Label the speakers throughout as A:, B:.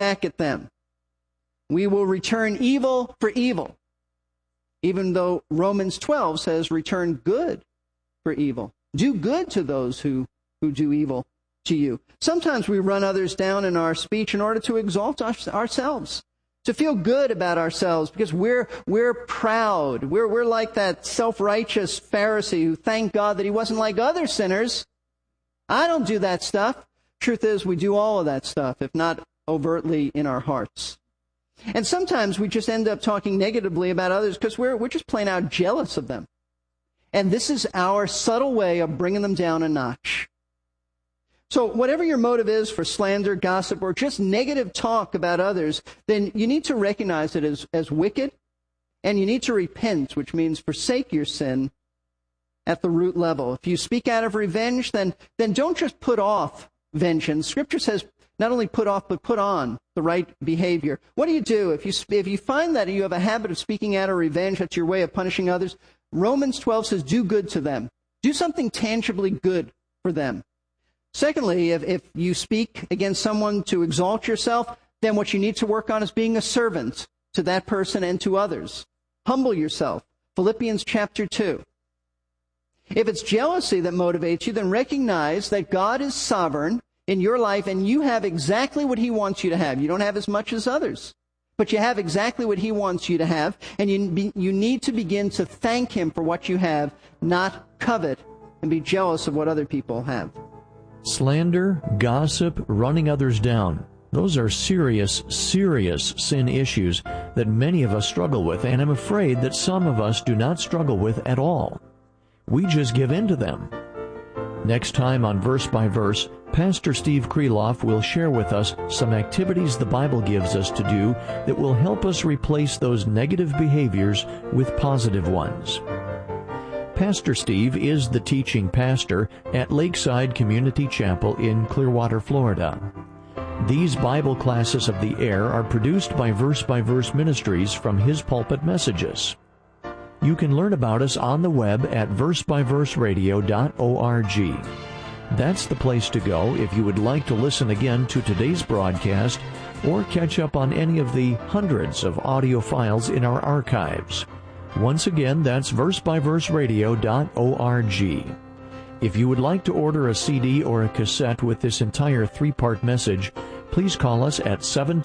A: back at them. We will return evil for evil, even though Romans 12 says return good for evil. Do good to those who do evil to you. Sometimes we run others down in our speech in order to exalt ourselves, to feel good about ourselves, because we're proud. We're like that self-righteous Pharisee who thanked God that he wasn't like other sinners. I don't do that stuff. Truth is, we do all of that stuff, if not overtly in our hearts. And sometimes we just end up talking negatively about others because we're just plain out jealous of them. And this is our subtle way of bringing them down a notch. So whatever your motive is for slander, gossip, or just negative talk about others, then you need to recognize it as wicked, and you need to repent, which means forsake your sin at the root level. If you speak out of revenge, then don't just put off vengeance. Scripture says not only put off, but put on the right behavior. What do you do if you find that you have a habit of speaking out of revenge, that's your way of punishing others? Romans 12 says do good to them. Do something tangibly good for them. Secondly, if you speak against someone to exalt yourself, then what you need to work on is being a servant to that person and to others. Humble yourself. Philippians chapter 2. If it's jealousy that motivates you, then recognize that God is sovereign in your life and you have exactly what He wants you to have. You don't have as much as others, but you have exactly what He wants you to have, and you need to begin to thank Him for what you have, not covet and be jealous of what other people have.
B: Slander, gossip, running others down. Those are serious, serious sin issues that many of us struggle with, and I'm afraid that some of us do not struggle with at all. We just give in to them. Next time on Verse by Verse, Pastor Steve Kreloff will share with us some activities the Bible gives us to do that will help us replace those negative behaviors with positive ones. Pastor Steve is the teaching pastor at Lakeside Community Chapel in Clearwater, Florida. These Bible classes of the air are produced by Verse Ministries from his pulpit messages. You can learn about us on the web at versebyverseradio.org. That's the place to go if you would like to listen again to today's broadcast or catch up on any of the hundreds of audio files in our archives. Once again, that's versebyverseradio.org. If you would like to order a CD or a cassette with this entire 3-part message, please call us at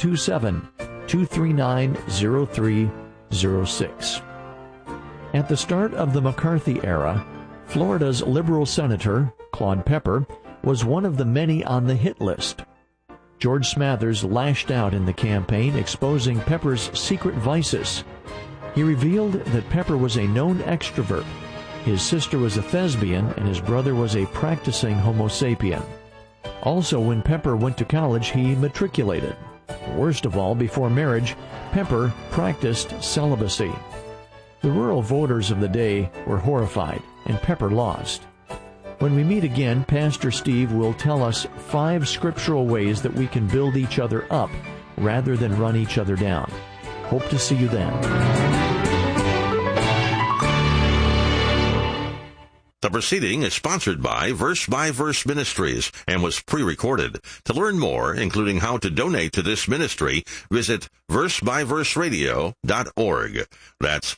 B: 727-239-0306. At the start of the McCarthy era, Florida's liberal senator, Claude Pepper, was one of the many on the hit list. George Smathers lashed out in the campaign, exposing Pepper's secret vices. He revealed that Pepper was a known extrovert, his sister was a thespian, and his brother was a practicing Homo sapien. Also, when Pepper went to college, he matriculated. Worst of all, before marriage, Pepper practiced celibacy. The rural voters of the day were horrified, and Pepper lost. When we meet again, Pastor Steve will tell us 5 scriptural ways that we can build each other up rather than run each other down. Hope to see you then.
C: The proceeding is sponsored by Verse Ministries and was pre-recorded. To learn more, including how to donate to this ministry, visit versebyverseradio.org. That's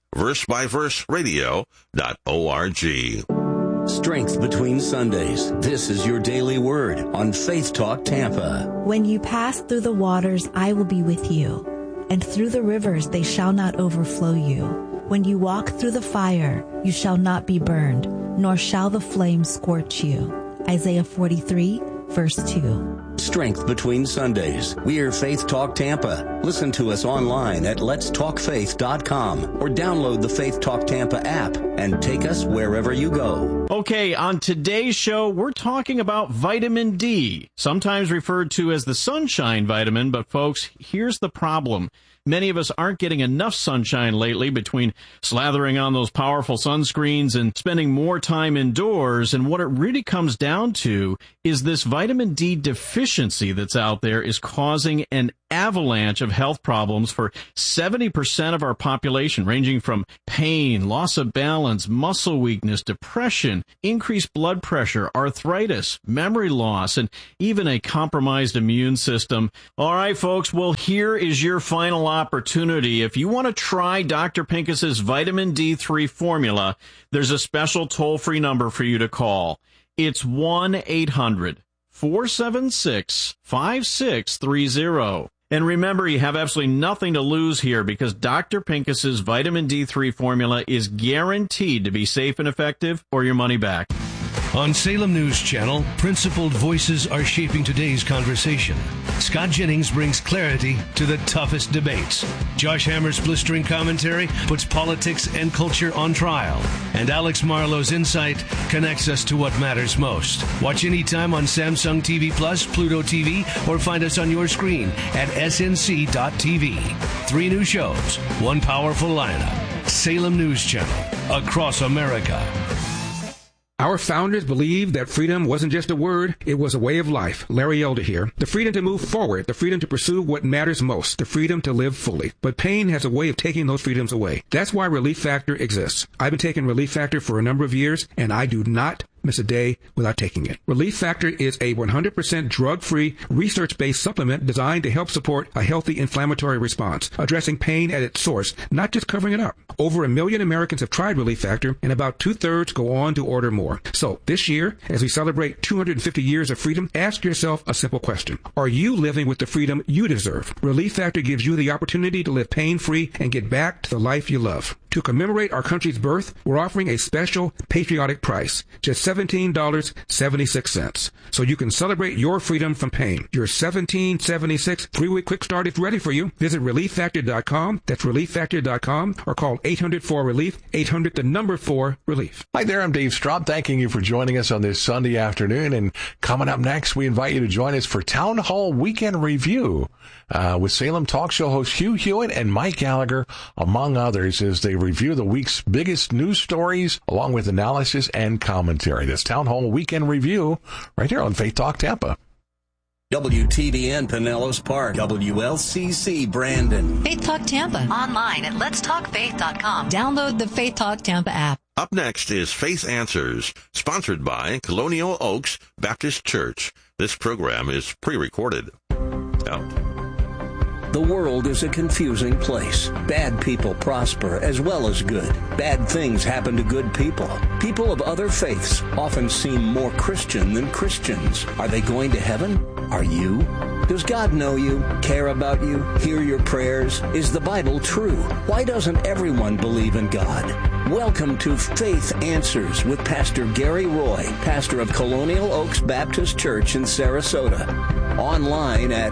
C: versebyverseradio.org.
D: Strength between Sundays. This is your daily word on Faith Talk Tampa.
E: When you pass through the waters, I will be with you, and through the rivers they shall not overflow you. When you walk through the fire, you shall not be burned, nor shall the flame scorch you. Isaiah 43, verse 2.
D: Strength between Sundays. We're Faith Talk Tampa. Listen to us online at letstalkfaith.com or download the Faith Talk Tampa app and take us wherever you go.
F: Okay, on today's show, we're talking about vitamin D, sometimes referred to as the sunshine vitamin, but folks, here's the problem. Many of us aren't getting enough sunshine lately between slathering on those powerful sunscreens and spending more time indoors. And what it really comes down to is this vitamin D deficiency that's out there is causing an avalanche of health problems for 70% of our population, ranging from pain, loss of balance, muscle weakness, depression, increased blood pressure, arthritis, memory loss, and even a compromised immune system. All right, folks, well, here is your final opportunity. If you want to try Dr. Pincus's vitamin D3 formula, there's a special toll-free number for you to call. It's 1-800-476-5630. And remember, you have absolutely nothing to lose here because Dr. Pincus's vitamin D3 formula is guaranteed to be safe and effective or your money back.
G: On Salem News Channel, principled voices are shaping today's conversation. Scott Jennings brings clarity to the toughest debates. Josh Hammer's blistering commentary puts politics and culture on trial. And Alex Marlowe's insight connects us to what matters most. Watch anytime on Samsung TV Plus, Pluto TV, or find us on your screen at snc.tv. 3 new shows, 1 powerful lineup. Salem News Channel, across America.
H: Our founders believed that freedom wasn't just a word, it was a way of life. Larry Elder here. The freedom to move forward, the freedom to pursue what matters most, the freedom to live fully. But pain has a way of taking those freedoms away. That's why Relief Factor exists. I've been taking Relief Factor for a number of years, and I do not miss a day without taking it. Relief Factor is a 100% drug-free, research-based supplement designed to help support a healthy inflammatory response, addressing pain at its source, not just covering it up. Over 1 million Americans have tried Relief Factor, and about 2/3 go on to order more. So, this year, as we celebrate 250 years of freedom, ask yourself a simple question. Are you living with the freedom you deserve? Relief Factor gives you the opportunity to live pain-free and get back to the life you love. To commemorate our country's birth, we're offering a special patriotic price, just $17.76. So you can celebrate your freedom from pain. Your $17.76 3-week quick start is ready for you. Visit ReliefFactor.com. That's ReliefFactor.com, or call 800-4-RELIEF, 800-4-RELIEF.
I: Hi there, I'm Dave Straub. Thanking you for joining us on this Sunday afternoon. And coming up next, we invite you to join us for Town Hall Weekend Review with Salem Talk Show hosts Hugh Hewitt and Mike Gallagher, among others, as they review the week's biggest news stories, along with analysis and commentary. That's Town Hall Weekend Review right here on Faith Talk Tampa.
D: WTBN Pinellas Park, WLCC Brandon.
J: Faith Talk Tampa. Online at letstalkfaith.com. Download the Faith Talk Tampa app.
C: Up next is Faith Answers, sponsored by Colonial Oaks Baptist Church. This program is pre-recorded. Out.
D: The world is a confusing place. Bad people prosper as well as good. Bad things happen to good people. People of other faiths often seem more Christian than Christians. Are they going to heaven? Are you? Does God know you, care about you, hear your prayers? Is the Bible true? Why doesn't everyone believe in God? Welcome to Faith Answers with Pastor Gary Roy, pastor of Colonial Oaks Baptist Church in Sarasota. Online at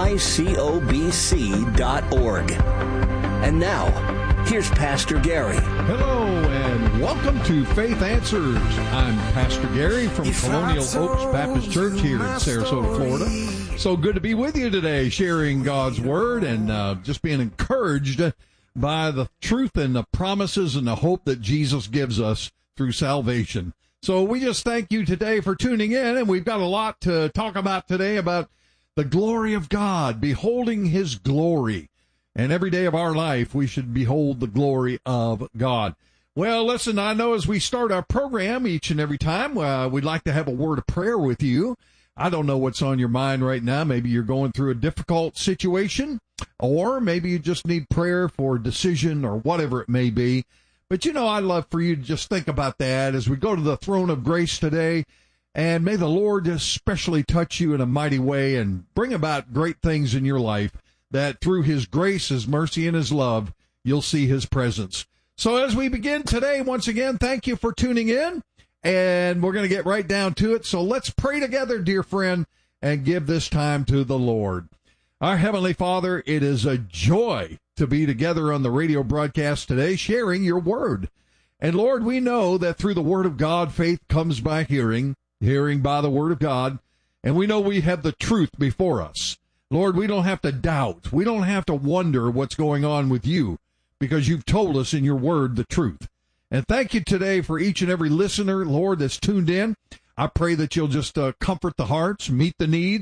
D: mycobc.org. And now, here's Pastor Gary.
K: Hello and welcome to Faith Answers. I'm Pastor Gary from Colonial Oaks Baptist Church here in Sarasota, Florida. So good to be with you today, sharing God's Word and just being encouraged by the truth and the promises and the hope that Jesus gives us through salvation. So we just thank you today for tuning in, and we've got a lot to talk about today about the glory of God, beholding His glory. And every day of our life, we should behold the glory of God. Well, listen, I know as we start our program each and every time, we'd like to have a word of prayer with you. I don't know what's on your mind right now. Maybe you're going through a difficult situation, or maybe you just need prayer for a decision or whatever it may be. But, you know, I'd love for you to just think about that as we go to the throne of grace today. And may the Lord especially touch you in a mighty way and bring about great things in your life, that through His grace, His mercy, and His love, you'll see His presence. So as we begin today, once again, thank you for tuning in. And we're going to get right down to it. So let's pray together, dear friend, and give this time to the Lord. Our Heavenly Father, it is a joy to be together on the radio broadcast today, sharing your word. And Lord, we know that through the word of God, faith comes by hearing, hearing by the word of God. And we know we have the truth before us. Lord, we don't have to doubt. We don't have to wonder what's going on with you, because you've told us in your word the truth. And thank you today for each and every listener, Lord, that's tuned in. I pray that you'll just comfort the hearts, meet the needs,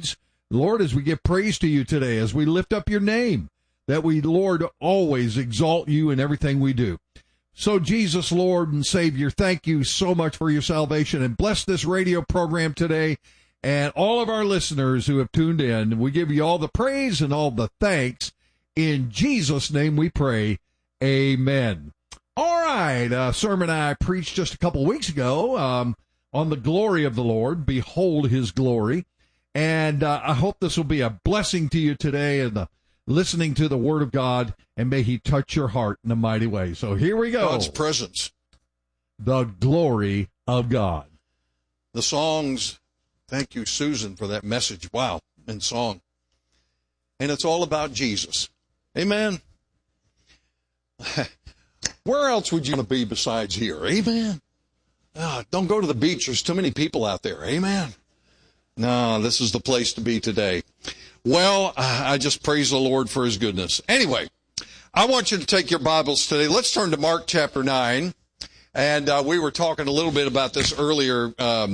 K: Lord, as we give praise to you today, as we lift up your name, that we, Lord, always exalt you in everything we do. So, Jesus, Lord and Savior, thank you so much for your salvation, and bless this radio program today and all of our listeners who have tuned in. We give you all the praise and all the thanks. In Jesus' name we pray. Amen. All right, a sermon I preached just a couple weeks ago on the glory of the Lord. Behold his glory. And I hope this will be a blessing to you today and listening to the Word of God, and may he touch your heart in a mighty way. So here we go.
L: God's presence.
K: The glory of God.
L: The songs, thank you, Susan, for that message. Wow, in song. And it's all about Jesus. Amen. Where else would you want to be besides here? Amen. Don't go to the beach. There's too many people out there. Amen. No, this is the place to be today. Well, I just praise the Lord for his goodness. Anyway, I want you to take your Bibles today. Let's turn to Mark chapter 9. And we were talking a little bit about this earlier,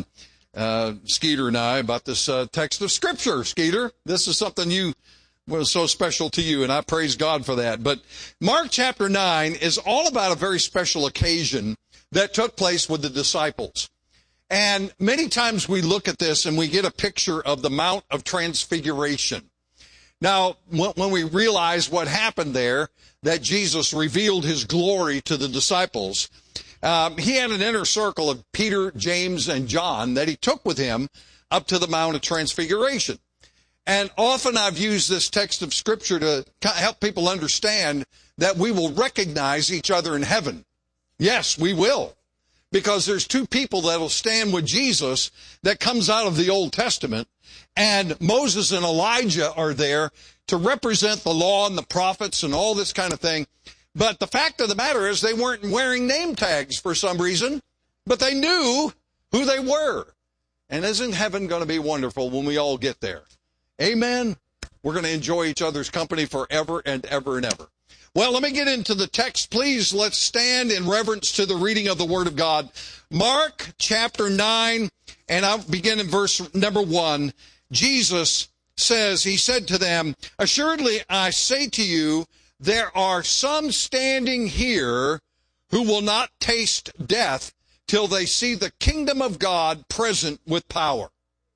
L: Skeeter and I, about this text of Scripture. Skeeter, this is something was so special to you, and I praise God for that. But Mark chapter 9 is all about a very special occasion that took place with the disciples. And many times we look at this and we get a picture of the Mount of Transfiguration. Now, when we realize what happened there, that Jesus revealed his glory to the disciples, he had an inner circle of Peter, James, and John that he took with him up to the Mount of Transfiguration. And often I've used this text of Scripture to help people understand that we will recognize each other in heaven. Yes, we will. Because there's two people that will stand with Jesus that comes out of the Old Testament, and Moses and Elijah are there to represent the law and the prophets and all this kind of thing. But the fact of the matter is they weren't wearing name tags for some reason, but they knew who they were. And isn't heaven going to be wonderful when we all get there? Amen. We're going to enjoy each other's company forever and ever and ever. Well, let me get into the text. Please, let's stand in reverence to the reading of the Word of God. Mark chapter 9, and I'll begin in verse number 1. Jesus says, he said to them, "Assuredly I say to you, there are some standing here who will not taste death till they see the kingdom of God present with power."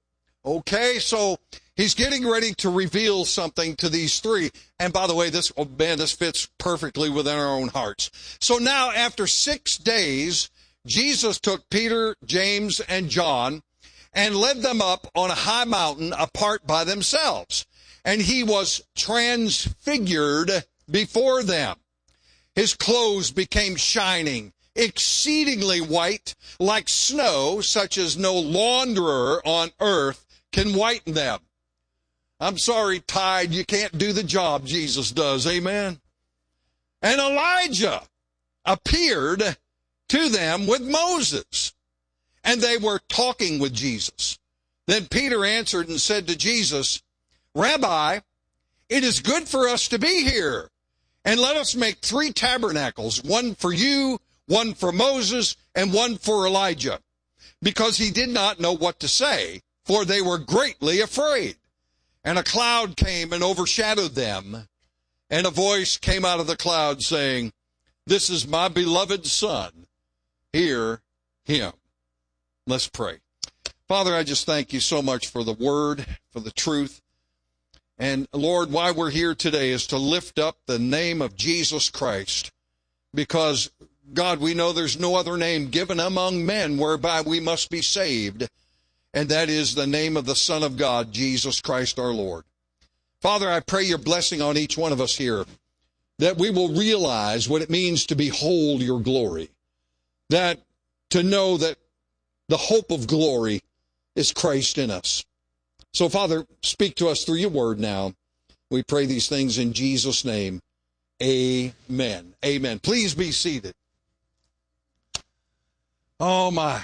L: Okay, so he's getting ready to reveal something to these three. And by the way, this fits perfectly within our own hearts. So now, after 6 days, Jesus took Peter, James, and John and led them up on a high mountain apart by themselves. And he was transfigured before them. His clothes became shining, exceedingly white, like snow, such as no launderer on earth can whiten them. I'm sorry, Tide, you can't do the job Jesus does. Amen. And Elijah appeared to them with Moses, and they were talking with Jesus. Then Peter answered and said to Jesus, "Rabbi, it is good for us to be here, and let us make 3 tabernacles, one for you, one for Moses, and one for Elijah." Because he did not know what to say, for they were greatly afraid. And a cloud came and overshadowed them, and a voice came out of the cloud saying, "This is my beloved Son. Hear him." Let's pray. Father, I just thank you so much for the word, for the truth. And Lord, why we're here today is to lift up the name of Jesus Christ. Because, God, we know there's no other name given among men whereby we must be saved. And that is the name of the Son of God, Jesus Christ our Lord. Father, I pray your blessing on each one of us here, that we will realize what it means to behold your glory, that to know that the hope of glory is Christ in us. So, Father, speak to us through your word now. We pray these things in Jesus' name. Amen. Amen. Please be seated. Oh, my.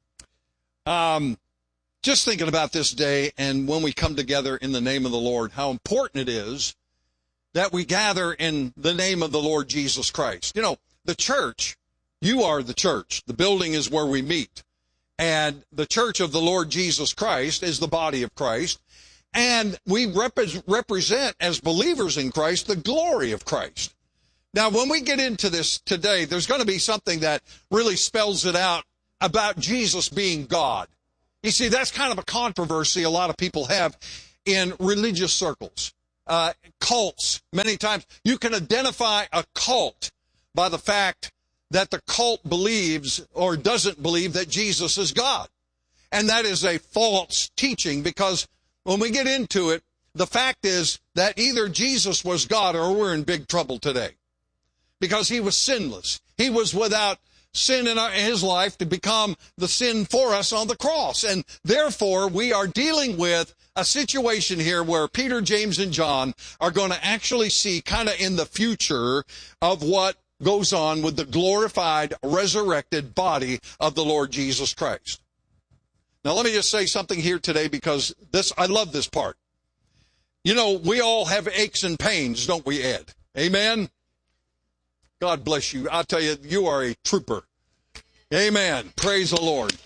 L: Just thinking about this day and when we come together in the name of the Lord, how important it is that we gather in the name of the Lord Jesus Christ. You know, the church, you are the church. The building is where we meet. And the church of the Lord Jesus Christ is the body of Christ. And we represent, as believers in Christ, the glory of Christ. Now, when we get into this today, there's going to be something that really spells it out about Jesus being God. You see, that's kind of a controversy a lot of people have in religious circles. Cults, many times. You can identify a cult by the fact that the cult believes or doesn't believe that Jesus is God. And that is a false teaching, because when we get into it, the fact is that either Jesus was God or we're in big trouble today. Because he was sinless. He was without sin in his life to become the sin for us on the cross. And therefore, we are dealing with a situation here where Peter, James, and John are going to actually see kind of in the future of what goes on with the glorified, resurrected body of the Lord Jesus Christ. Now, let me just say something here today, because I love this part. You know, we all have aches and pains, don't we, Ed? Amen? God bless you. I'll tell you, you are a trooper. Amen. Praise the Lord.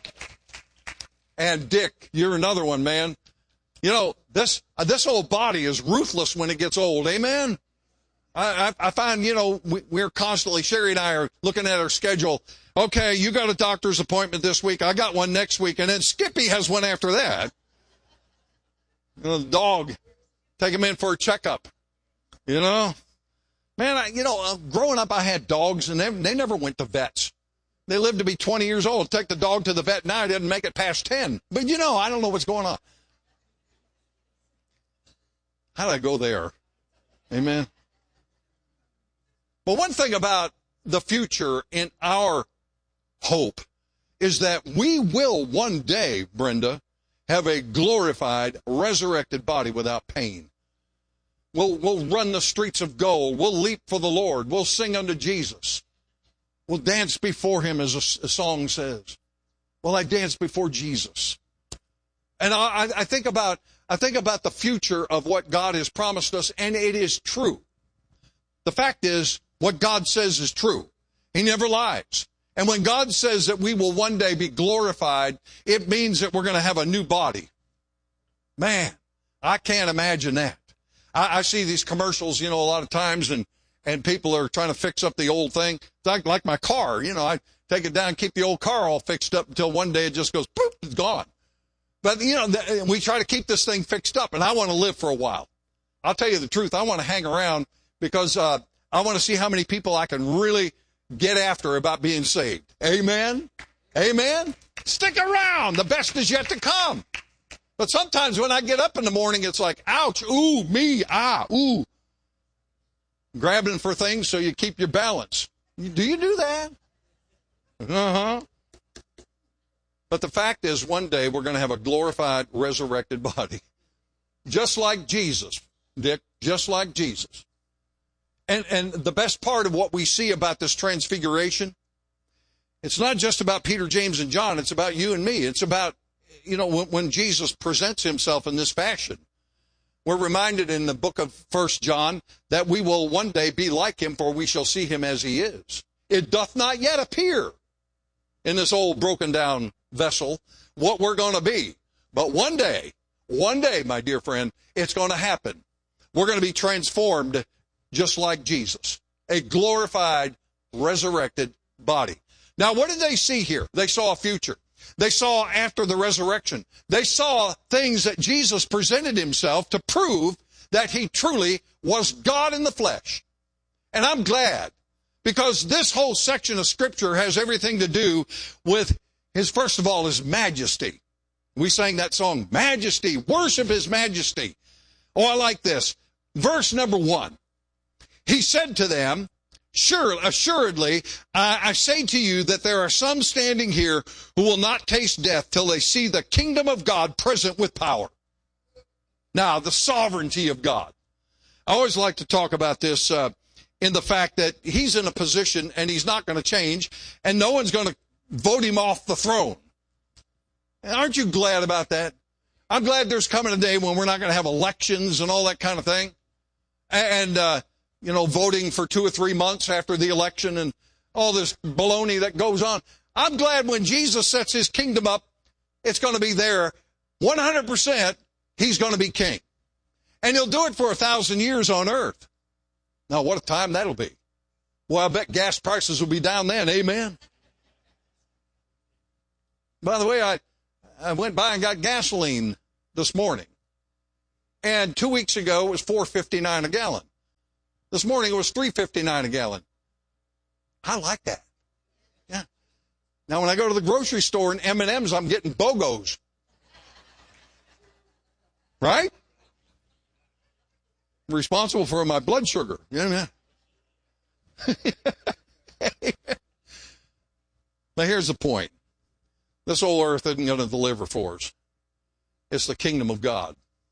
L: And Dick, you're another one, man. You know, this old body is ruthless when it gets old. Amen? I find, you know, we're constantly, Sherry and I are looking at our schedule. Okay, you got a doctor's appointment this week. I got one next week. And then Skippy has one after that. You know, the dog. Take him in for a checkup. You know? Man, growing up, I had dogs, and they never went to vets. They lived to be 20 years old. Take the dog to the vet now, he didn't make it past 10. But, you know, I don't know what's going on. How did I go there? Amen. But one thing about the future in our hope is that we will one day, Brenda, have a glorified, resurrected body without pain. We'll run the streets of gold. We'll leap for the Lord. We'll sing unto Jesus. We'll dance before him, as a song says. Well, I dance before Jesus. And I think about the future of what God has promised us, and it is true. The fact is, what God says is true. He never lies. And when God says that we will one day be glorified, it means that we're going to have a new body. Man, I can't imagine that. I see these commercials, you know, a lot of times, and people are trying to fix up the old thing. It's like my car, you know, I take it down, keep the old car all fixed up until one day it just goes, poof, it's gone. But, you know, we try to keep this thing fixed up, and I want to live for a while. I'll tell you the truth. I want to hang around because I want to see how many people I can really get after about being saved. Amen? Amen? Stick around. The best is yet to come. But sometimes when I get up in the morning, it's like, ouch, ooh, me, ooh. Grabbing for things so you keep your balance. Do you do that? Uh-huh. But the fact is, one day we're going to have a glorified, resurrected body. Just like Jesus, Dick, just like Jesus. And the best part of what we see about this transfiguration, it's not just about Peter, James, and John. It's about you and me. It's about, you know, when Jesus presents himself in this fashion. We're reminded in the book of 1 John that we will one day be like him, for we shall see him as he is. It doth not yet appear in this old broken down vessel what we're going to be. But one day, my dear friend, it's going to happen. We're going to be transformed just like Jesus. A glorified, resurrected body. Now, what did they see here? They saw a future. They saw after the resurrection. They saw things that Jesus presented himself to prove that he truly was God in the flesh. And I'm glad, because this whole section of Scripture has everything to do with first of all, his majesty. We sang that song, Majesty, worship his majesty. Oh, I like this. Verse number 1. He said to them, assuredly, I say to you that there are some standing here who will not taste death till they see the kingdom of God present with power. Now, the sovereignty of God. I always like to talk about this in the fact that he's in a position and he's not going to change, and no one's going to vote him off the throne. And aren't you glad about that? I'm glad there's coming a day when we're not going to have elections and all that kind of thing. And, voting for 2 or 3 months after the election and all this baloney that goes on. I'm glad when Jesus sets his kingdom up, it's going to be there 100%, he's going to be king. And he'll do it for 1,000 years on earth. Now, what a time that'll be. Well, I bet gas prices will be down then. Amen. By the way, I went by and got gasoline this morning. And 2 weeks ago, it was $4.59 a gallon. This morning, it was $3.59 a gallon. I like that. Yeah. Now, when I go to the grocery store and M&M's, I'm getting BOGOs. Right? I'm responsible for my blood sugar. Yeah, man. Now, here's the point. This old earth isn't going to deliver for us. It's the kingdom of God.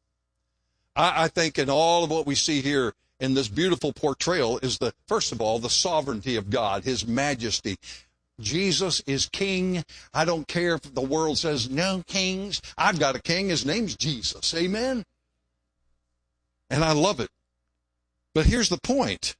L: I think in all of what we see here in this beautiful portrayal is first of all, the sovereignty of God, his majesty. Jesus is king. I don't care if the world says no kings. I've got a king. His name's Jesus. Amen. And I love it. But here's the point.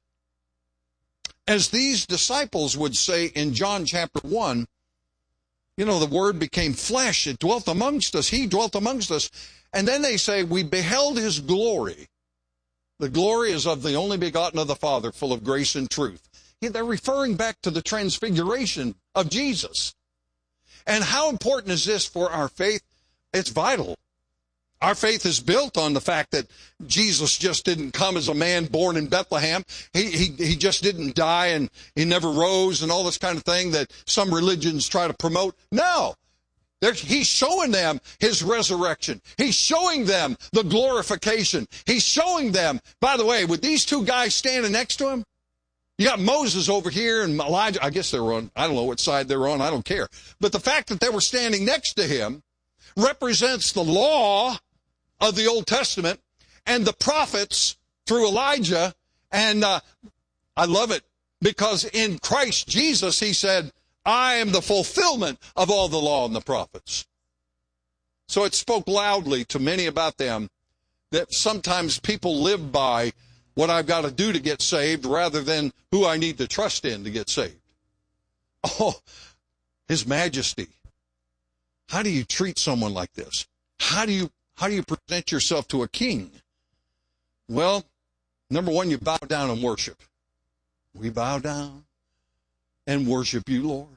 L: As these disciples would say in John chapter 1, the Word became flesh. It dwelt amongst us. He dwelt amongst us. And then they say, we beheld his glory. The glory is of the only begotten of the Father, full of grace and truth. They're referring back to the transfiguration of Jesus. And how important is this for our faith? It's vital. Our faith is built on the fact that Jesus just didn't come as a man born in Bethlehem. He just didn't die and he never rose and all this kind of thing that some religions try to promote. No. He's showing them his resurrection. He's showing them the glorification. He's showing them, by the way, with these two guys standing next to him, you got Moses over here and Elijah. I guess they were on, I don't know what side they were on. I don't care. But the fact that they were standing next to him represents the law of the Old Testament and the prophets through Elijah. And I love it because in Christ Jesus, he said, I am the fulfillment of all the law and the prophets. So it spoke loudly to many about them that sometimes people live by what I've got to do to get saved rather than who I need to trust in to get saved. Oh, his majesty. How do you treat someone like this? How do you present yourself to a king? Well, number one, you bow down and worship. We bow down and worship you, Lord.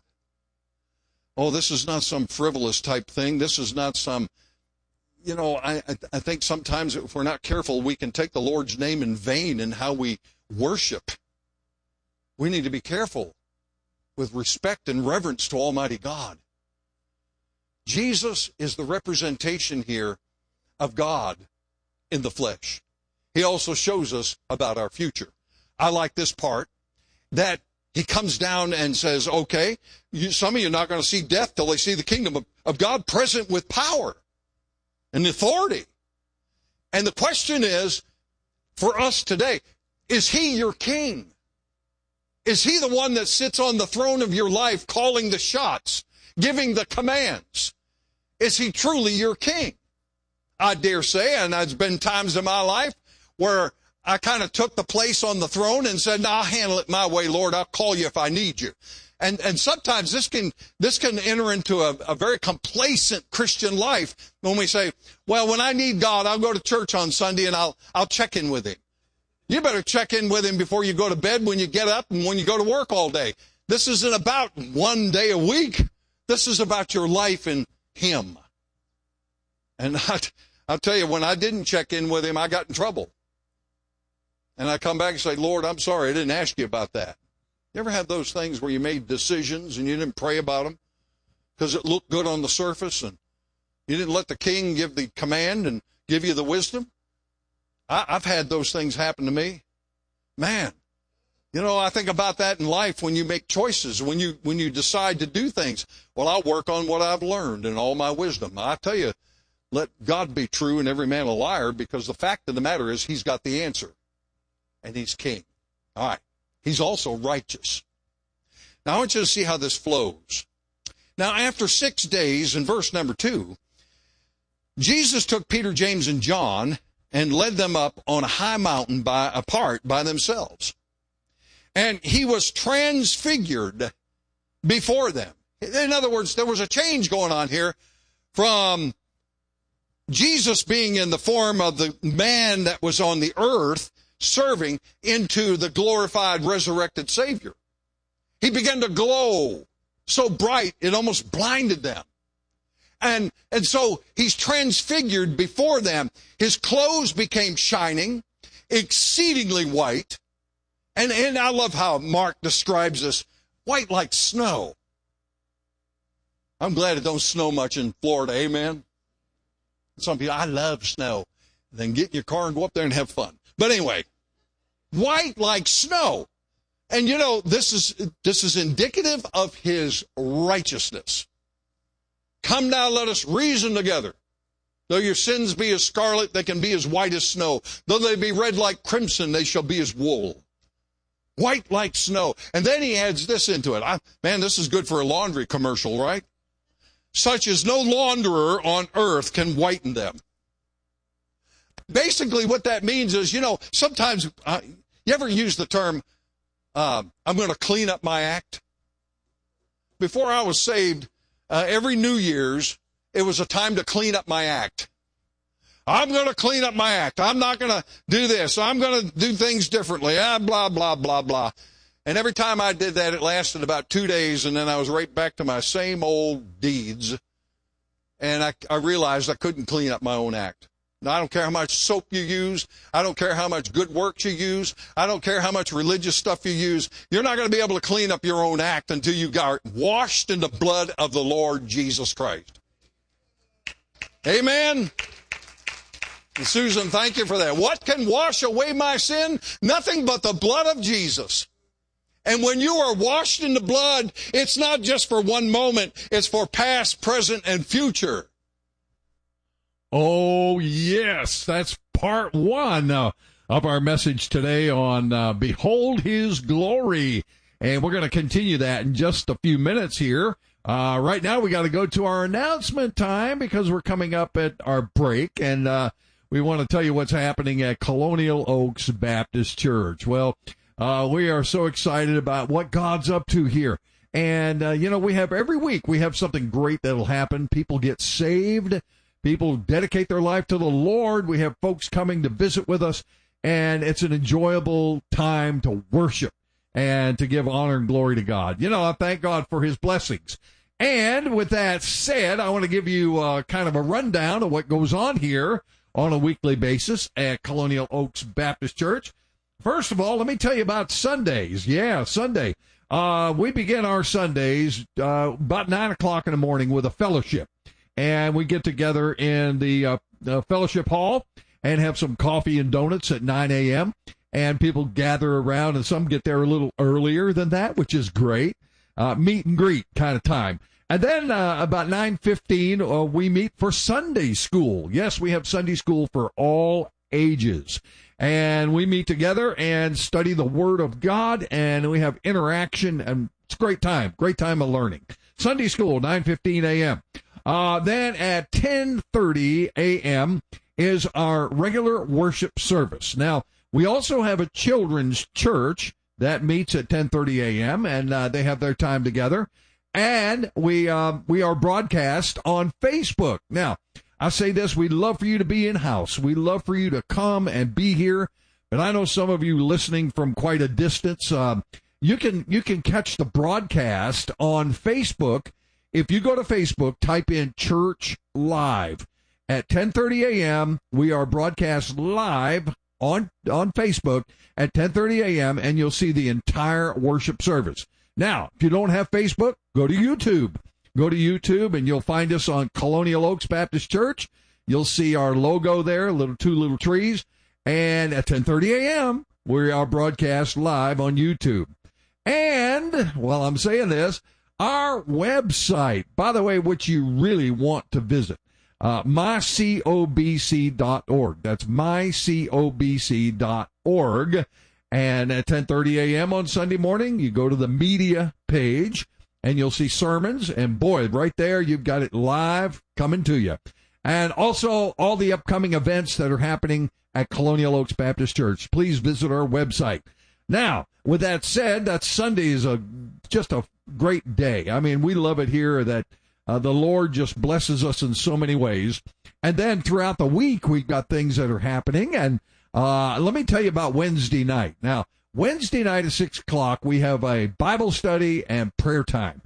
L: Oh, this is not some frivolous type thing. This is not some, I think sometimes if we're not careful, we can take the Lord's name in vain in how we worship. We need to be careful with respect and reverence to Almighty God. Jesus is the representation here of God in the flesh. He also shows us about our future. I like this part, that he comes down and says, okay, some of you are not going to see death till they see the kingdom of God present with power and authority. And the question is, for us today, is he your king? Is he the one that sits on the throne of your life calling the shots, giving the commands? Is he truly your king? I dare say, and there's been times in my life where I kind of took the place on the throne and said, no, I'll handle it my way, Lord. I'll call you if I need you. And sometimes this can enter into a very complacent Christian life when we say, well, when I need God, I'll go to church on Sunday and I'll check in with him. You better check in with him before you go to bed, when you get up, and when you go to work all day. This isn't about one day a week. This is about your life in him. And I'll tell you, when I didn't check in with him, I got in trouble. And I come back and say, Lord, I'm sorry, I didn't ask you about that. You ever had those things where you made decisions and you didn't pray about them because it looked good on the surface, and you didn't let the king give the command and give you the wisdom? I've had those things happen to me. Man, I think about that in life when you make choices, when you decide to do things. Well, I'll work on what I've learned and all my wisdom. I tell you, let God be true and every man a liar, because the fact of the matter is he's got the answer. And he's king. All right. He's also righteous. Now, I want you to see how this flows. Now, after 6 days, in verse number 2, Jesus took Peter, James, and John and led them up on a high mountain apart by themselves. And he was transfigured before them. In other words, there was a change going on here from Jesus being in the form of the man that was on the earth serving into the glorified resurrected Savior. He began to glow so bright it almost blinded them. And so he's transfigured before them. His clothes became shining, exceedingly white. And I love how Mark describes this, white like snow. I'm glad it don't snow much in Florida, amen? Some people, I love snow. Then get in your car and go up there and have fun. But anyway, white like snow. And you know, this is indicative of his righteousness. Come now, let us reason together. Though your sins be as scarlet, they can be as white as snow. Though they be red like crimson, they shall be as wool. White like snow. And then he adds this into it. Man, this is good for a laundry commercial, right? Such as no launderer on earth can whiten them. Basically what that means is, you know, sometimes, you ever use the term, I'm going to clean up my act? Before I was saved, every New Year's, it was a time to clean up my act. I'm going to clean up my act. I'm not going to do this. I'm going to do things differently. Blah, blah, blah, blah. And every time I did that, it lasted about 2 days, and then I was right back to my same old deeds. And I realized I couldn't clean up my own act. Now, I don't care how much soap you use. I don't care how much good works you use. I don't care how much religious stuff you use. You're not going to be able to clean up your own act until you got washed in the blood of the Lord Jesus Christ. Amen? And Susan, thank you for that. What can wash away my sin? Nothing but the blood of Jesus. And when you are washed in the blood, it's not just for one moment. It's for past, present, and future.
K: Oh, yes, that's part one of our message today on Behold His Glory. And we're going to continue that in just a few minutes here. Right now, we got to go to our announcement time because we're coming up at our break. And we want to tell you what's happening at Colonial Oaks Baptist Church. Well, we are so excited about what God's up to here. And, you know, we have every week, we have something great that'll happen. People get saved. People dedicate their life to the Lord. We have folks coming to visit with us, and it's an enjoyable time to worship and to give honor and glory to God. You know, I thank God for his blessings. And with that said, I want to give you kind of a rundown of what goes on here on a weekly basis at Colonial Oaks Baptist Church. First of all, let me tell you about Sundays. Yeah, Sunday. We begin our Sundays about 9 o'clock in the morning with a fellowship. And we get together in the fellowship hall and have some coffee and donuts at 9 a.m. And people gather around, and some get there a little earlier than that, which is great. Meet and greet kind of time. And then about 9:15, we meet for Sunday school. Yes, we have Sunday school for all ages. And we meet together and study the Word of God, and we have interaction, and it's a great time of learning. Sunday school, 9:15 a.m. Then at 10:30 a.m. is our regular worship service. Now, we also have a children's church that meets at 10:30 a.m., and they have their time together. And we are broadcast on Facebook. Now, I say this, we'd love for you to be in-house. We'd love for you to come and be here. But I know some of you listening from quite a distance. You can catch the broadcast on Facebook. If you go to Facebook, type in Church Live. At 10:30 a.m., we are broadcast live on Facebook at 10:30 a.m., and you'll see the entire worship service. Now, if you don't have Facebook, go to YouTube. Go to YouTube, and you'll find us on Colonial Oaks Baptist Church. You'll see our logo there, two little trees. And at 10:30 a.m., we are broadcast live on YouTube. And while I'm saying this, our website, by the way, which you really want to visit, mycobc.org. That's mycobc.org. And at 10:30 a.m. on Sunday morning, you go to the media page, and you'll see sermons. And boy, right there, you've got it live coming to you. And also all the upcoming events that are happening at Colonial Oaks Baptist Church. Please visit our website. Now, with that said, that Sunday is just a great day. I mean, we love it here that The Lord just blesses us in so many ways. And then throughout the week, we've got things that are happening. And let me tell you about Wednesday night. Now, Wednesday night at 6 o'clock, we have a Bible study and prayer time.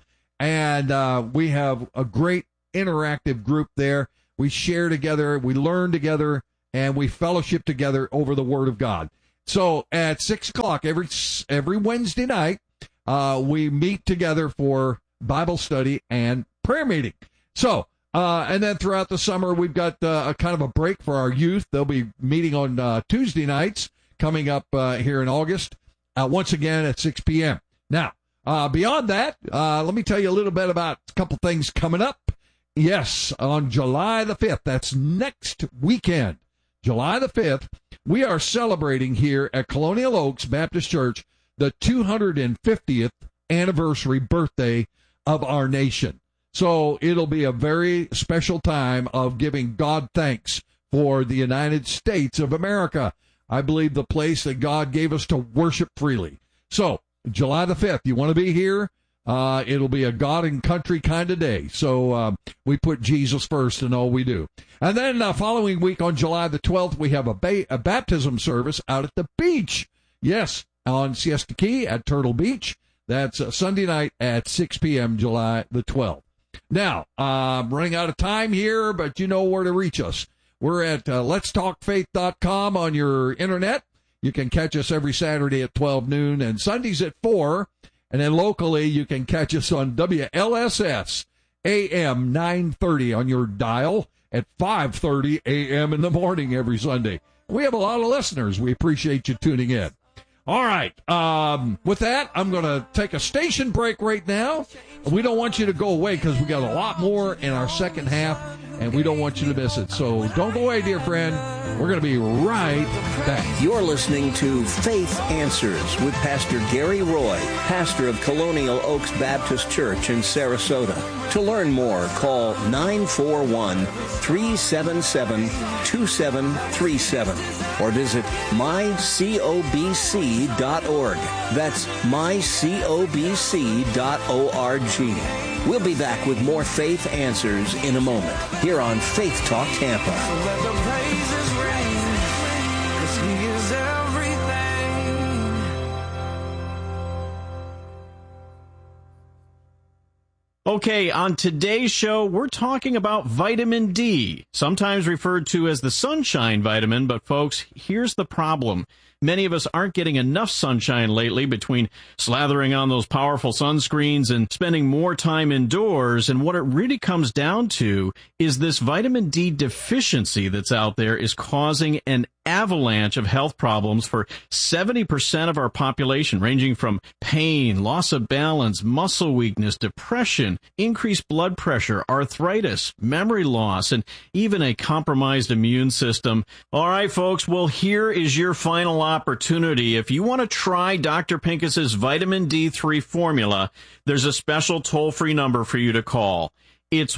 K: And we have a great interactive group there. We share together, we learn together, and we fellowship together over the Word of God. So at 6 o'clock every Wednesday night, we meet together for Bible study and prayer meeting. So, and then throughout the summer, we've got a kind of a break for our youth. They'll be meeting on Tuesday nights coming up here in August, once again at 6 p.m. Now, beyond that, let me tell you a little bit about a couple things coming up. Yes, on July the 5th, that's next weekend, July the 5th, we are celebrating here at Colonial Oaks Baptist Church the 250th anniversary birthday of our nation. So it'll be a very special time of giving God thanks for the United States of America. I believe the place that God gave us to worship freely. So July the 5th, you want to be here? It'll be a God and country kind of day. So we put Jesus first in all we do. And then following week on July the 12th, we have a baptism service out at the beach. Yes, on Siesta Key at Turtle Beach. That's Sunday night at 6 p.m., July the 12th. Now, I'm running out of time here, but you know where to reach us. We're at letstalkfaith.com on your internet. You can catch us every Saturday at 12 noon and Sundays at 4. And then locally, you can catch us on WLSS AM 930 on your dial at 5:30 a.m. in the morning every Sunday. We have a lot of listeners. We appreciate you tuning in. All right. With that, I'm going to take a station break right now. We don't want you to go away because we got a lot more in our second half, and we don't want you to miss it. So don't go away, dear friend. We're going to be right back.
D: You're listening to Faith Answers with Pastor Gary Roy, pastor of Colonial Oaks Baptist Church in Sarasota. To learn more, call 941-377-2737 or visit mycobc.org. That's mycobc.org. We'll be back with more Faith Answers in a moment here on Faith Talk Tampa.
F: Okay, on today's show, we're talking about vitamin D, sometimes referred to as the sunshine vitamin, but folks, here's the problem. Many of us aren't getting enough sunshine lately between slathering on those powerful sunscreens and spending more time indoors, and what it really comes down to is this vitamin D deficiency that's out there is causing an avalanche of health problems for 70% of our population, ranging from pain, loss of balance, muscle weakness, depression, increased blood pressure, arthritis, memory loss, and even a compromised immune system. All right, folks, well, here is your final opportunity. If you want to try Dr. Pincus's vitamin D3 formula, there's a special toll-free number for you to call. It's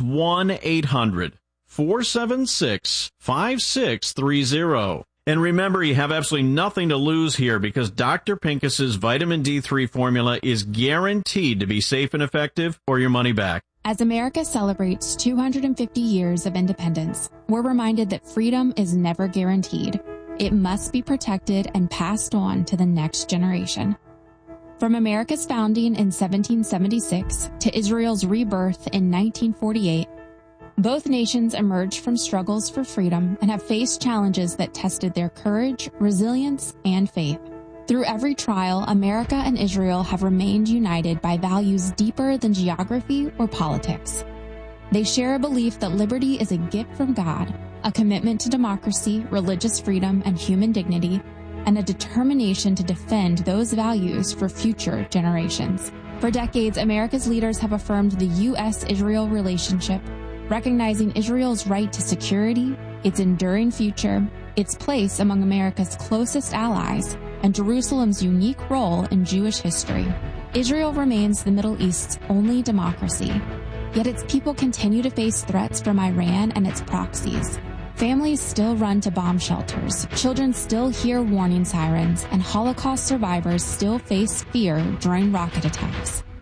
F: 1-800-476-5630. And remember, you have absolutely nothing to lose here because Dr. Pincus's vitamin D3 formula is guaranteed to be safe and effective or your money back.
M: As America celebrates 250 years of independence, we're reminded that freedom is never guaranteed. It must be protected and passed on to the next generation. From America's founding in 1776 to Israel's rebirth in 1948, both nations emerged from struggles for freedom and have faced challenges that tested their courage, resilience, and faith. Through every trial, America and Israel have remained united by values deeper than geography or politics. They share a belief that liberty is a gift from God, a commitment to democracy, religious freedom, and human dignity, and a determination to defend those values for future generations. For decades, America's leaders have affirmed the U.S.-Israel relationship, recognizing Israel's right to security, its enduring future, its place among America's closest allies, and Jerusalem's unique role in Jewish history. Israel remains the Middle East's only democracy, yet its people continue to face threats from Iran and its proxies. Families still run to bomb shelters, children still hear warning sirens, and Holocaust survivors still face fear during rocket attacks.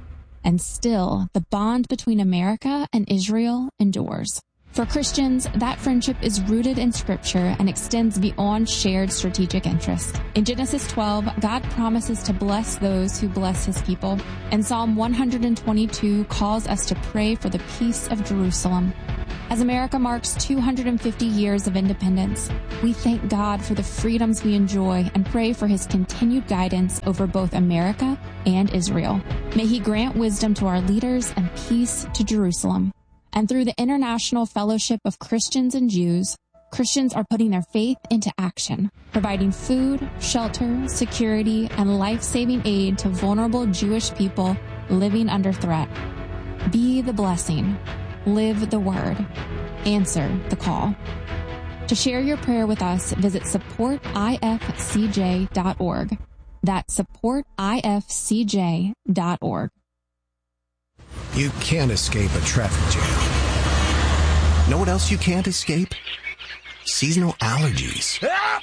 M: And still, the bond between America and Israel endures. For Christians, that friendship is rooted in Scripture and extends beyond shared strategic interests. In Genesis 12, God promises to bless those who bless his people. And Psalm 122 calls us to pray for the peace of Jerusalem. As America marks 250 years of independence, we thank God for the freedoms we enjoy and pray for his continued guidance over both America and Israel. May he grant wisdom to our leaders and peace to Jerusalem. And through the International Fellowship of Christians and Jews, Christians are putting their faith into action, providing food, shelter, security, and life-saving aid to vulnerable Jewish people living under threat. Be the blessing. Live the word. Answer the call. To share your prayer with us, visit supportifcj.org. That's supportifcj.org.
N: You can't escape a traffic jam. Know what else you can't escape? Seasonal allergies.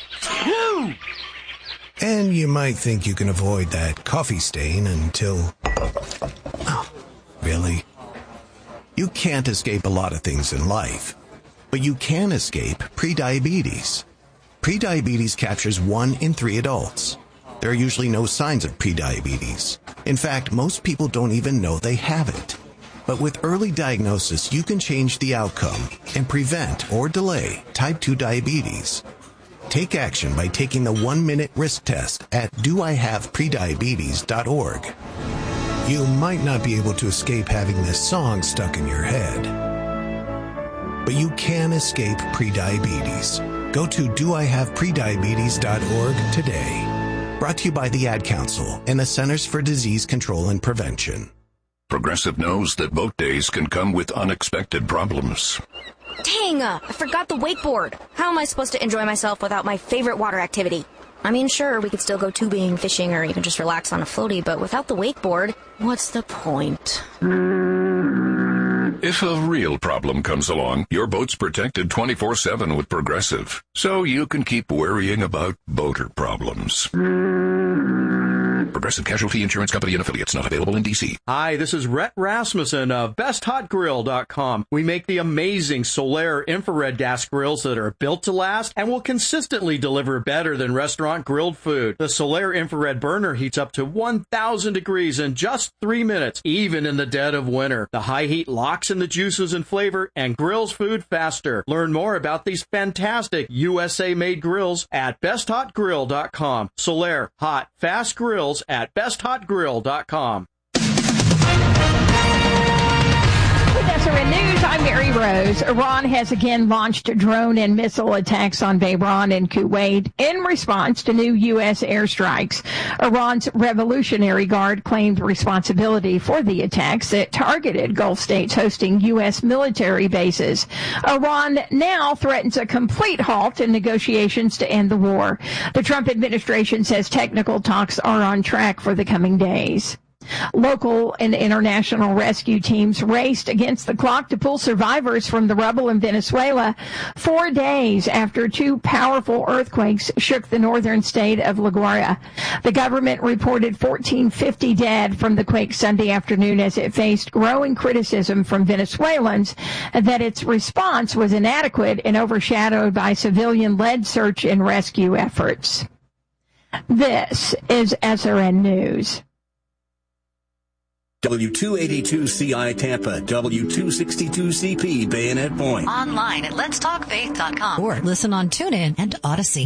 N: And you might think you can avoid that coffee stain until... Oh, really? You can't escape a lot of things in life, but you can escape prediabetes. Prediabetes captures 1 in 3 adults. There are usually no signs of prediabetes. In fact, most people don't even know they have it. But with early diagnosis, you can change the outcome and prevent or delay type 2 diabetes. Take action by taking the 1-minute risk test at doihaveprediabetes.org. You might not be able to escape having this song stuck in your head, but you can escape prediabetes. Go to doihaveprediabetes.org today. Brought to you by the Ad Council and the Centers for Disease Control and Prevention.
O: Progressive knows that boat days can come with unexpected problems.
P: Dang, I forgot the wakeboard. How am I supposed to enjoy myself without my favorite water activity? I mean, sure, we could still go tubing, fishing, or even just relax on a floaty, but without the wakeboard, what's the point?
O: If a real problem comes along, your boat's protected 24/7 with Progressive, so you can keep worrying about boater problems. Progressive Casualty Insurance Company and affiliates, not available in D.C.
F: Hi, this is Rhett Rasmussen of BestHotGrill.com. We make the amazing Solaire infrared gas grills that are built to last and will consistently deliver better than restaurant grilled food. The Solaire infrared burner heats up to 1,000 degrees in just 3 minutes, even in the dead of winter. The high heat locks in the juices and flavor and grills food faster. Learn more about these fantastic USA-made grills at BestHotGrill.com. Solaire, hot, fast grills at BestHotGrill.com.
Q: With SRN News, I'm Mary Rose. Iran has again launched drone and missile attacks on Bahrain and Kuwait in response to new U.S. airstrikes. Iran's Revolutionary Guard claimed responsibility for the attacks that targeted Gulf states hosting U.S. military bases. Iran now threatens a complete halt in negotiations to end the war. The Trump administration says technical talks are on track for the coming days. Local and international rescue teams raced against the clock to pull survivors from the rubble in Venezuela 4 days after 2 powerful earthquakes shook the northern state of La Guaira. The government reported 1,450 dead from the quake Sunday afternoon as it faced growing criticism from Venezuelans that its response was inadequate and overshadowed by civilian-led search and rescue efforts. This is SRN News.
D: W282CI Tampa, W262CP Bayonet Point.
J: Online at letstalkfaith.com or listen on TuneIn and Odyssey.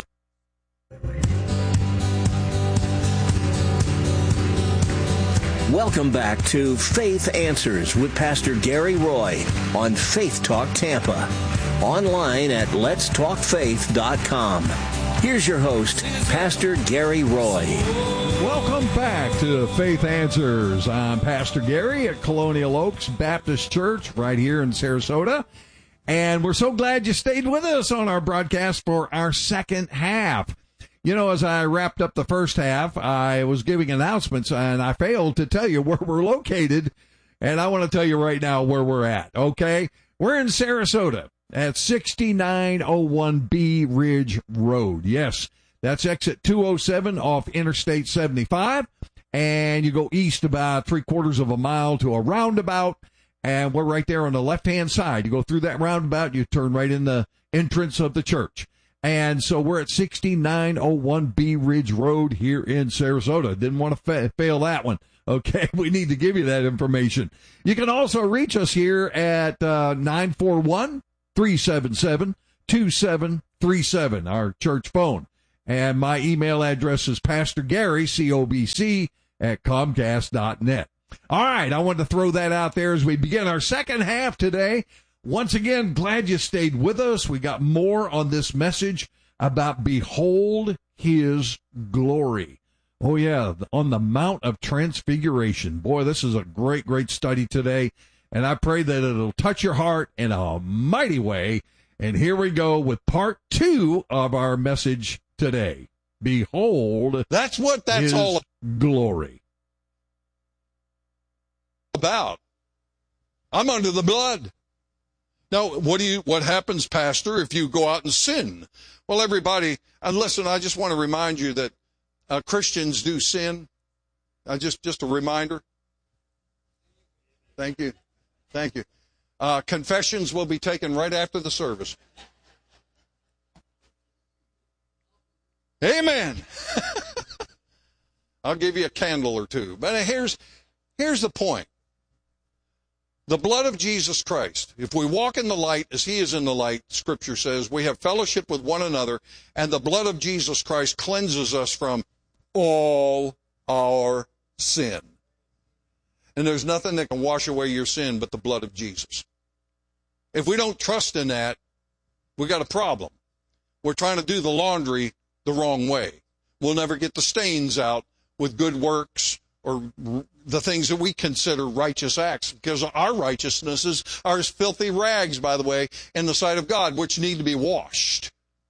D: Welcome back to Faith Answers with Pastor Gary Roy on Faith Talk Tampa. Online at letstalkfaith.com. Here's your host, Pastor Gary Roy.
K: Welcome back to Faith Answers. I'm Pastor Gary at Colonial Oaks Baptist Church right here in Sarasota. And we're so glad you stayed with us on our broadcast for our second half. You know, as I wrapped up the first half, I was giving announcements, and I failed to tell you where we're located. And I want to tell you right now where we're at, okay? We're in Sarasota at 6901 Bee Ridge Road. Yes, that's exit 207 off Interstate 75. and you go east about 3/4 of a mile to a roundabout, and we're right there on the left-hand side. You go through that roundabout, you turn right in the entrance of the church. And so we're at 6901 Bee Ridge Road here in Sarasota. Didn't want to fail that one. Okay, we need to give you that information. You can also reach us here at 941-377-2737, our church phone. And my email address is Pastor Gary, COBC, at Comcast.net. All right, I wanted to throw that out there as we begin our second half today. Once again, glad you stayed with us. We got more on this message about Behold His Glory. Oh, yeah, on the Mount of Transfiguration. Boy, this is a great, great study today, and I pray that it'll touch your heart in a mighty way. And here we go with part 2 of our message today. Behold,
L: that's what that's
K: His
L: all
K: glory
L: about. I'm under the blood. Now, what happens, Pastor, if you go out and sin? Well, everybody, and listen, I just want to remind you that Christians do sin. Just a reminder. Thank you. Thank you. Confessions will be taken right after the service. Amen. I'll give you a candle or two. But here's the point. The blood of Jesus Christ. If we walk in the light as He is in the light, Scripture says, we have fellowship with one another, and the blood of Jesus Christ cleanses us from all our sin. And there's nothing that can wash away your sin but the blood of Jesus. If we don't trust in that, we got a problem. We're trying to do the laundry the wrong way. We'll never get the stains out with good works or the things that we consider righteous acts, because our righteousnesses are as filthy rags, by the way, in the sight of God, which need to be washed.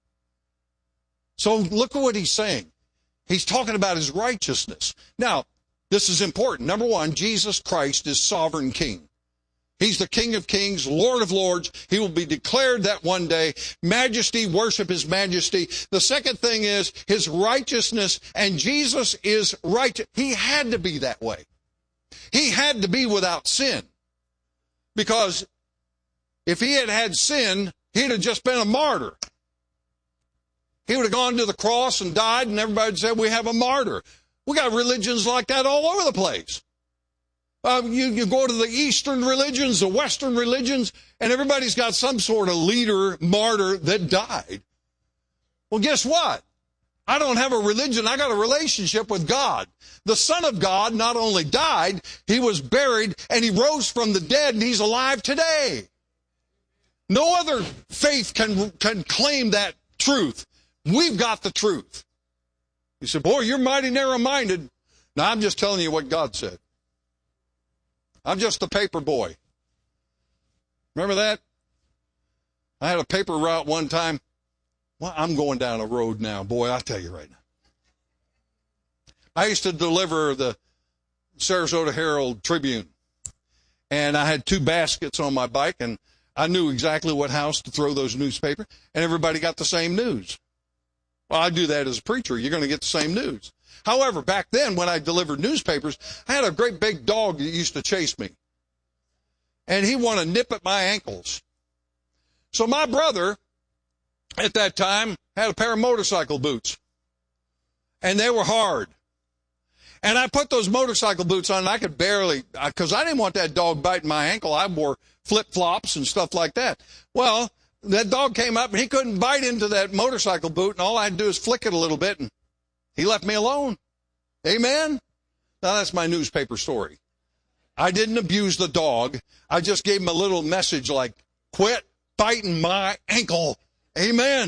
L: So look at what he's saying. He's talking about his righteousness. Now, this is important. Number one, Jesus Christ is sovereign king. He's the King of Kings, Lord of Lords. He will be declared that one day. Majesty, worship His majesty. The second thing is His righteousness, and Jesus is righteous. He had to be that way. He had to be without sin. Because if He had had sin, He'd have just been a martyr. He would have gone to the cross and died, and everybody would say, we have a martyr. We got religions like that all over the place. You go to the Eastern religions, the Western religions, and everybody's got some sort of leader, martyr that died. Well, guess what? I don't have a religion. I got a relationship with God. The Son of God not only died, He was buried, and He rose from the dead, and He's alive today. No other faith can claim that truth. We've got the truth. You say, boy, you're mighty narrow-minded. No, I'm just telling you what God said. I'm just a paper boy. Remember that? I had a paper route one time. Well, I'm going down a road now. Boy, I'll tell you right now. I used to deliver the Sarasota Herald Tribune. And I had 2 baskets on my bike, and I knew exactly what house to throw those newspapers, and everybody got the same news. Well, I do that as a preacher. You're going to get the same news. However, back then when I delivered newspapers, I had a great big dog that used to chase me. And he wanted to nip at my ankles. So my brother, at that time, had a pair of motorcycle boots. And they were hard. And I put those motorcycle boots on, and I could barely, because I didn't want that dog biting my ankle. I wore flip-flops and stuff like that. Well, that dog came up, and he couldn't bite into that motorcycle boot, and all I had to do is flick it a little bit, and he left me alone. Amen? Now, that's my newspaper story. I didn't abuse the dog. I just gave him a little message like, quit biting my ankle. Amen.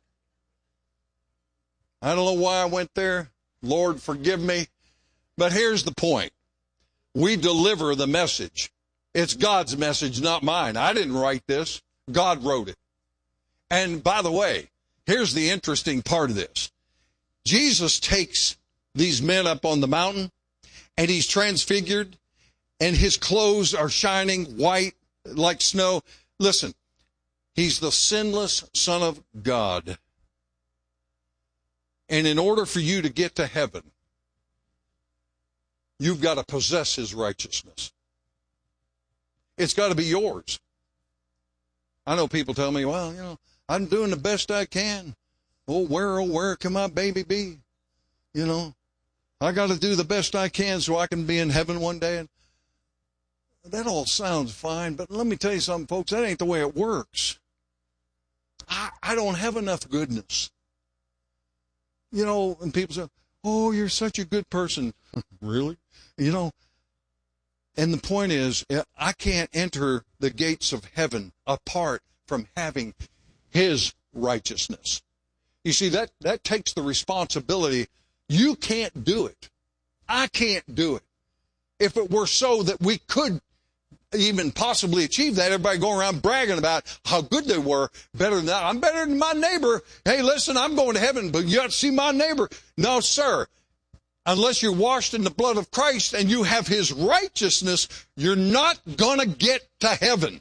L: I don't know why I went there. Lord, forgive me. But here's the point. We deliver the message. It's God's message, not mine. I didn't write this. God wrote it. And by the way, here's the interesting part of this. Jesus takes these men up on the mountain, and He's transfigured, and His clothes are shining white like snow. Listen, He's the sinless Son of God. And in order for you to get to heaven, you've got to possess his righteousness. It's got to be yours. I know people tell me, well, you know, I'm doing the best I can. Oh, where can my baby be? You know, I got to do the best I can so I can be in heaven one day. And that all sounds fine, but let me tell you something, folks, that ain't the way it works. I don't have enough goodness. You know, and people say, oh, you're such a good person. Really? You know, and the point is, I can't enter the gates of heaven apart from having his righteousness. You see, that takes the responsibility. You can't do it. I can't do it. If it were so that we could even possibly achieve that, everybody going around bragging about how good they were, better than that. I'm better than my neighbor. Hey, listen, I'm going to heaven, but you got to see my neighbor. No, sir. Unless you're washed in the blood of Christ and you have his righteousness, you're not going to get to heaven.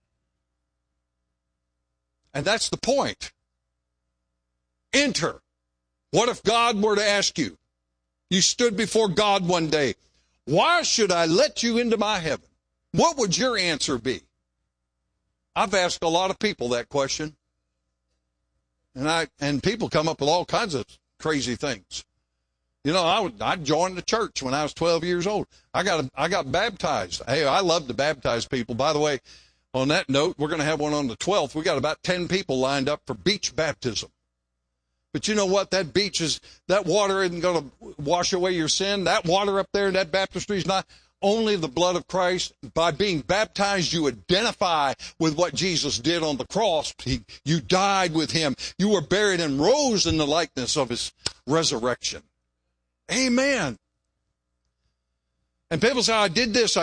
L: And that's the point. Enter. What if God were to ask you? You stood before God one day. Why should I let you into my heaven? What would your answer be? I've asked a lot of people that question. And people come up with all kinds of crazy things. You know, I joined the church when I was 12 years old. I got baptized. Hey, I love to baptize people. By the way, on that note, we're going to have one on the 12th. We got about 10 people lined up for beach baptism. But you know what? That water isn't going to wash away your sin. That water up there in that baptistry is not. Only the blood of Christ. By being baptized, you identify with what Jesus did on the cross. You died with him. You were buried and rose in the likeness of his resurrection. Amen. And people say, I did this.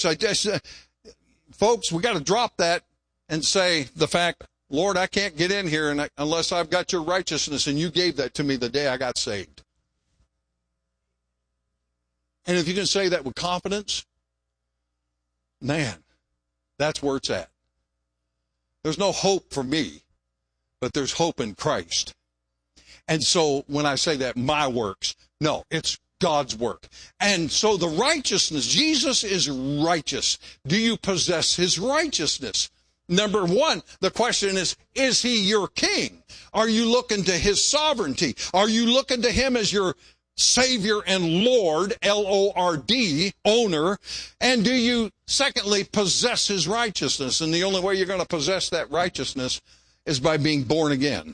L: Folks, we got to drop that and say the fact, Lord, I can't get in here unless I've got your righteousness, and you gave that to me the day I got saved. And if you can say that with confidence, man, that's where it's at. There's no hope for me, but there's hope in Christ. And so when I say that, my works, no, it's God's work. And so the righteousness, Jesus is righteous. Do you possess his righteousness? Number one, the question is he your king? Are you looking to his sovereignty? Are you looking to him as your Savior and Lord, Lord, owner? And do you, secondly, possess his righteousness? And the only way you're going to possess that righteousness is by being born again.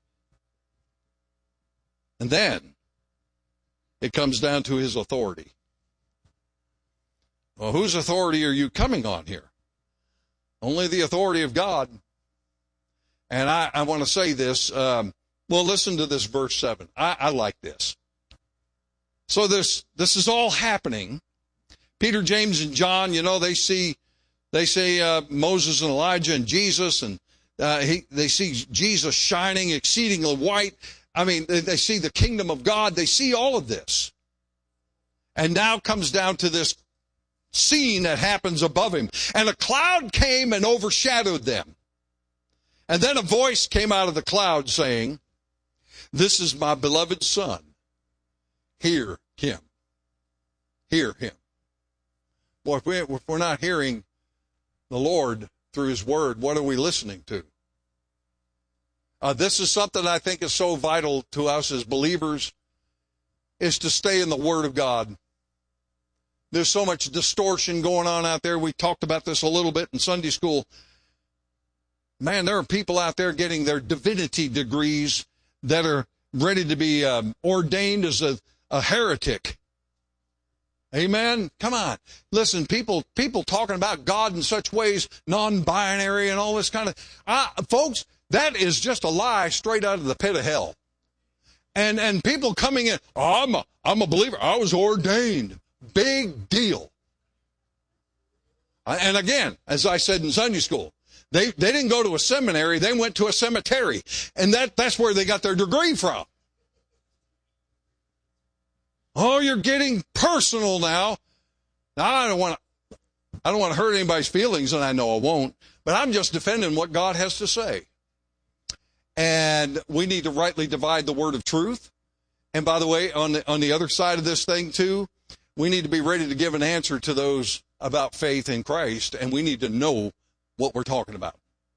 L: And then it comes down to his authority. Well, whose authority are you coming on here? Only the authority of God. And I want to say this. Well, listen to this verse 7. I like this. So this is all happening. Peter, James, and John, you know, they say Moses and Elijah and Jesus, and they see Jesus shining exceedingly white. I mean, they see the kingdom of God. They see all of this. And now comes down to this scene that happens above him. And a cloud came and overshadowed them. And then a voice came out of the cloud saying, "This is my beloved Son. Hear him." Hear him. Boy, if we're not hearing the Lord through his word, what are we listening to? This is something I think is so vital to us as believers, is to stay in the word of God. There's so much distortion going on out there. We talked about this a little bit in Sunday school. Man, there are people out there getting their divinity degrees that are ready to be ordained as a heretic. Amen? Come on. Listen, people talking about God in such ways, non-binary and all this kind of... folks, that is just a lie straight out of the pit of hell. And people coming in, oh, I'm a believer. I was ordained. Big deal. And again, as I said in Sunday school, they didn't go to a seminary. They went to a cemetery. And that's where they got their degree from. Oh, you're getting personal now. Now, I don't want to hurt anybody's feelings, and I know I won't, but I'm just defending what God has to say. And we need to rightly divide the word of truth. And by the way, on the other side of this thing too, We need to be ready to give an answer to those about faith in Christ, and we need to know what we're talking about.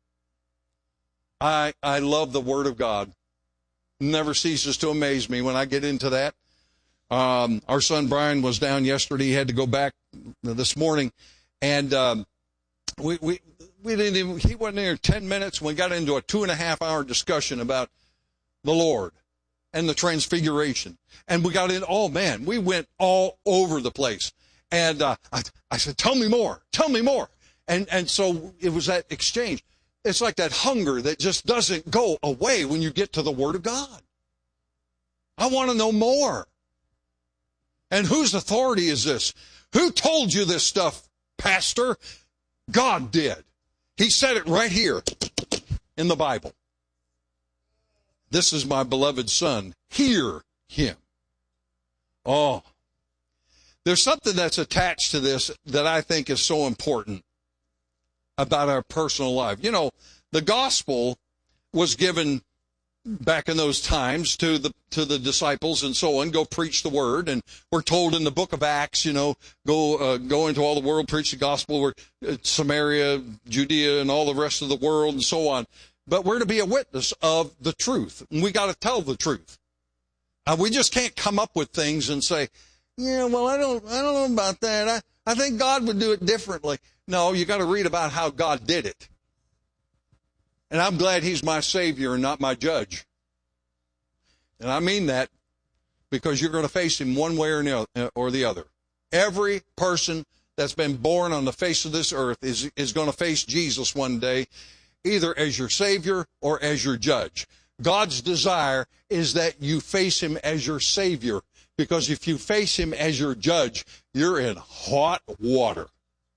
L: I love the Word of God. Never ceases to amaze me when I get into that. Our son Brian was down yesterday. He had to go back this morning, and we didn't even, he wasn't there 10 minutes. We got into a 2.5-hour discussion about the Lord and the transfiguration. And we got in, oh man, we went all over the place. And I said, tell me more. And so it was that exchange. It's like that hunger that just doesn't go away when you get to the Word of God. I want to know more. And whose authority is this? Who told you this stuff, Pastor? God did. He said it right here in the Bible. This is my beloved Son. Hear him. Oh, there's something that's attached to this that I think is so important about our personal life. You know, the gospel was given back in those times to the disciples and so on. Go preach the word. And we're told in the book of Acts, you know, go into all the world, preach the gospel. We're Samaria, Judea, and all the rest of the world and so on. But we're to be a witness of the truth. And we got to tell the truth. We just can't come up with things and say, yeah, well, I don't know about that. I think God would do it differently. No, you got to read about how God did it. And I'm glad he's my Savior and not my judge. And I mean that because you're going to face him one way or the other. Every person that's been born on the face of this earth is going to face Jesus one day, either as your Savior or as your judge. God's desire is that you face him as your Savior, because if you face him as your judge, you're in hot water.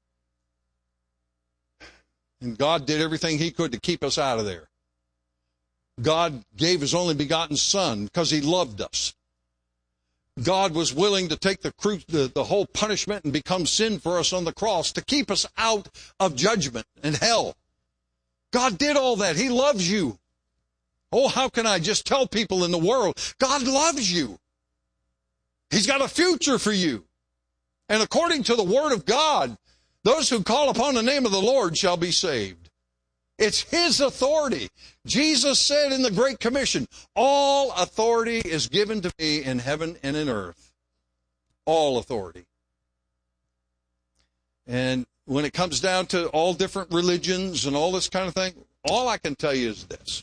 L: And God did everything he could to keep us out of there. God gave his only begotten Son because he loved us. God was willing to take the whole punishment and become sin for us on the cross to keep us out of judgment and hell. God did all that. He loves you. Oh, how can I just tell people in the world, God loves you. He's got a future for you. And according to the Word of God, those who call upon the name of the Lord shall be saved. It's his authority. Jesus said in the Great Commission, all authority is given to me in heaven and in earth. All authority. And when it comes down to all different religions and all this kind of thing, all I can tell you is this.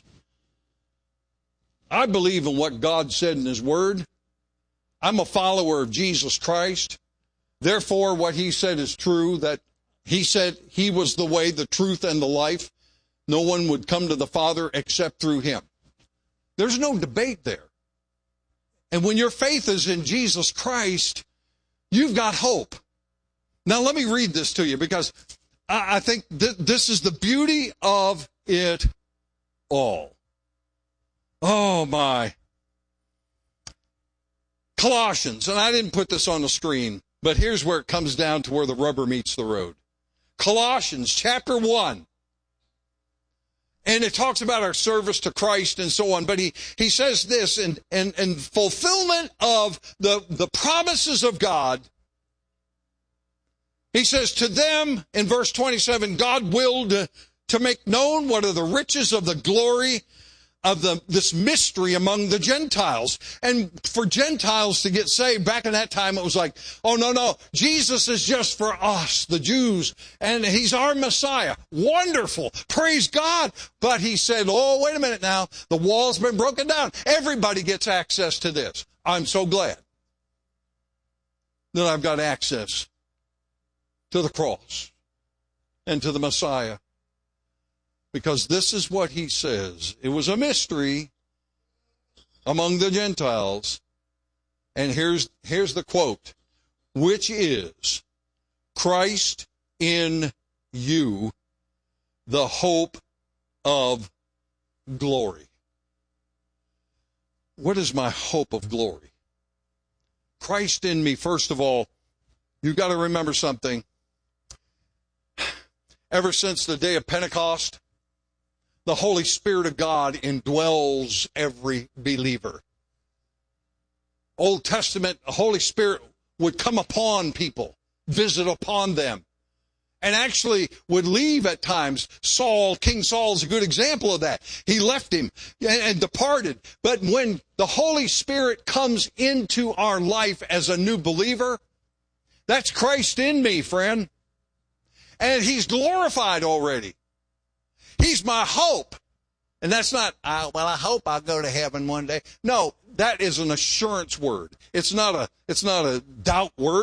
L: I believe in what God said in his Word. I'm a follower of Jesus Christ. Therefore, what he said is true, that he said he was the way, the truth, and the life. No one would come to the Father except through him. There's no debate there. And when your faith is in Jesus Christ, you've got hope. Now, let me read this to you, because I think this is the beauty of it all. Oh, my. Colossians, and I didn't put this on the screen, but here's where it comes down to where the rubber meets the road. Colossians chapter 1. And it talks about our service to Christ and so on. But he says this, in fulfillment of the promises of God, he says, to them, in verse 27, God willed to make known what are the riches of the glory of this mystery among the Gentiles. And for Gentiles to get saved, back in that time, it was like, oh, no, Jesus is just for us, the Jews, and he's our Messiah. Wonderful. Praise God. But he said, oh, wait a minute now. The wall's been broken down. Everybody gets access to this. I'm so glad that I've got access to the cross and to the Messiah. Because this is what he says. It was a mystery among the Gentiles. And here's the quote, which is, Christ in you, the hope of glory. What is my hope of glory? Christ in me, first of all, you've got to remember something. Ever since the day of Pentecost, the Holy Spirit of God indwells every believer. Old Testament, the Holy Spirit would come upon people, visit upon them, and actually would leave at times. King Saul's a good example of that. He left him and departed. But when the Holy Spirit comes into our life as a new believer, that's Christ in me, friend. And he's glorified already. He's my hope. And that's not, I hope I'll go to heaven one day. No, that is an assurance word. It's not a doubt word.